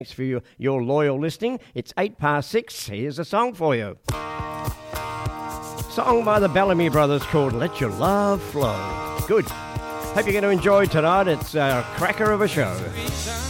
Thanks for your loyal listening. It's 6:08. Here's a song for you. Song by the Bellamy Brothers called Let Your Love Flow. Good. Hope you're going to enjoy tonight. It's a cracker of a show.